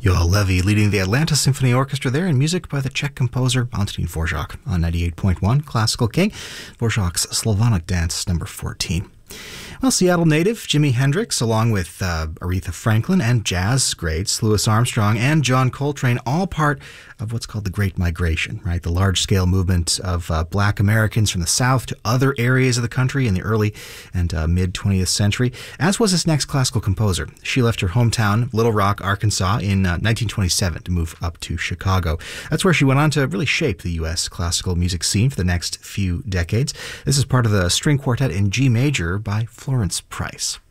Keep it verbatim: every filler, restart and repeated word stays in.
Joel Levy leading the Atlanta Symphony Orchestra there, and music by the Czech composer Antonín Dvořák on ninety-eight point one Classical King. Dvořák's Slavonic Dance number fourteen. Well, Seattle native Jimi Hendrix, along with uh, Aretha Franklin and jazz greats Louis Armstrong and John Coltrane, all part of what's called the Great Migration, right? The large-scale movement of uh, black Americans from the South to other areas of the country in the early and uh, mid-twentieth century, as was this next classical composer. She left her hometown, Little Rock, Arkansas, in uh, nineteen twenty-seven to move up to Chicago. That's where she went on to really shape the U S classical music scene for the next few decades. This is part of the string quartet in G major by Florence Price.